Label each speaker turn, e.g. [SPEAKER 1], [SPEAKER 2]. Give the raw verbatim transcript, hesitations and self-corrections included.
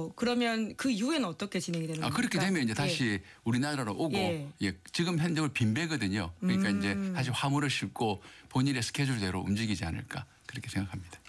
[SPEAKER 1] 어, 그러면 그 이후에는 어떻게 진행이 되는
[SPEAKER 2] 아,
[SPEAKER 1] 겁니까?
[SPEAKER 2] 그렇게 되면 이제 다시
[SPEAKER 1] 예.
[SPEAKER 2] 우리나라로 오고
[SPEAKER 1] 예.
[SPEAKER 2] 예, 지금 현재 빈배거든요. 그러니까
[SPEAKER 1] 음.
[SPEAKER 2] 이제 다시 화물을 싣고 본인의 스케줄대로 움직이지 않을까 그렇게 생각합니다.